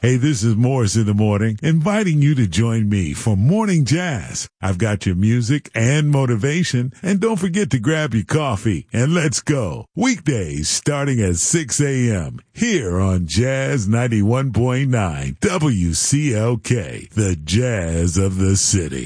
Hey, this is Morris in the Morning, inviting you to join me for Morning Jazz. I've got your music and motivation, and don't forget to grab your coffee and let's go. Weekdays starting at 6 a.m. here on Jazz 91.9 WCLK, the Jazz of the City.